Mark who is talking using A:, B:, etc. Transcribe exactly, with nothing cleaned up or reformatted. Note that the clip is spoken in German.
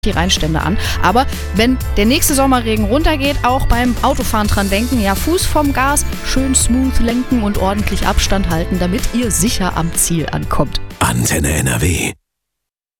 A: die Rheinstände an. Aber wenn der nächste Sommerregen runtergeht, auch beim Autofahren dran denken, ja, Fuß vom Gas, schön smooth lenken und ordentlich Abstand halten, damit ihr sicher am Ziel ankommt.
B: Antenne N R W.